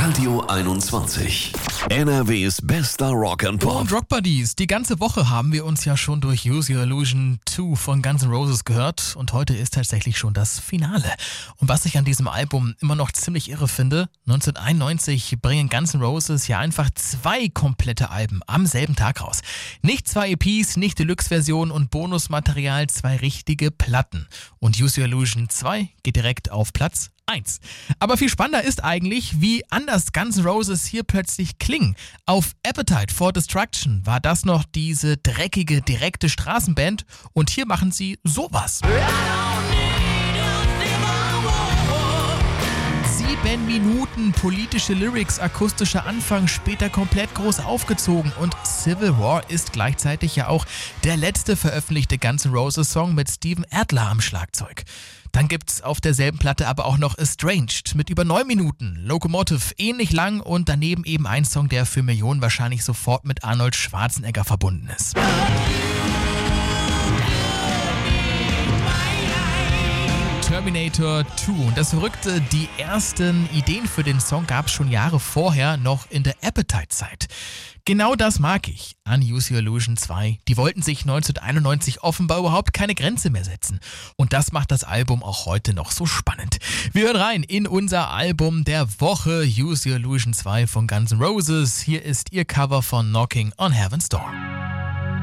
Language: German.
Radio 21. NRWs bester Rock and Pop. Und Rock Buddies, die ganze Woche haben wir uns ja schon durch Use Your Illusion 2 von Guns N' Roses gehört und heute ist tatsächlich schon das Finale. Und was ich an diesem Album immer noch ziemlich irre finde, 1991 bringen Guns N' Roses ja einfach 2 komplette Alben am selben Tag raus. Nicht 2 EPs, nicht Deluxe-Version und Bonusmaterial, 2 richtige Platten. Und Use Your Illusion 2 geht direkt auf Platz 1. Aber viel spannender ist eigentlich, wie anders Guns N' Roses hier plötzlich klingen. Auf Appetite for Destruction war das noch diese dreckige, direkte Straßenband und hier machen sie sowas. 7 Minuten politische Lyrics, akustischer Anfang, später komplett groß aufgezogen und Civil War ist gleichzeitig ja auch der letzte veröffentlichte Guns N' Roses Song mit Steven Adler am Schlagzeug. Dann gibt's auf derselben Platte aber auch noch Estranged mit über 9 Minuten, Locomotive ähnlich lang und daneben eben ein Song, der für Millionen wahrscheinlich sofort mit Arnold Schwarzenegger verbunden ist. Terminator 2. Und das Verrückte, die ersten Ideen für den Song gab es schon Jahre vorher, noch in der Appetite-Zeit. Genau das mag ich an Use Your Illusion 2. Die wollten sich 1991 offenbar überhaupt keine Grenze mehr setzen. Und das macht das Album auch heute noch so spannend. Wir hören rein in unser Album der Woche, Use Your Illusion 2 von Guns N' Roses. Hier ist ihr Cover von Knocking on Heaven's Door.